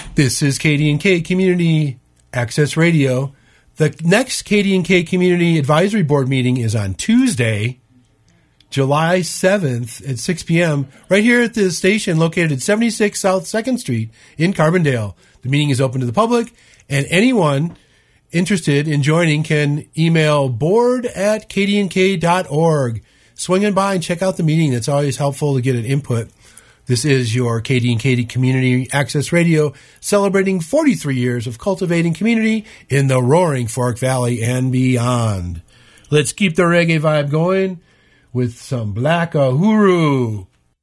This is KD&K Community Access Radio. The next KD&K Community Advisory Board meeting is on Tuesday, July 7th at 6 p.m. right here at the station located at 76 South 2nd Street in Carbondale. The meeting is open to the public, and anyone interested in joining can email board@kdnk.org. Swing in by and check out the meeting. It's always helpful to get an input. This is your KD&K Community Access Radio, celebrating 43 years of cultivating community in the Roaring Fork Valley and beyond. Let's keep the reggae vibe going with some Black Uhuru.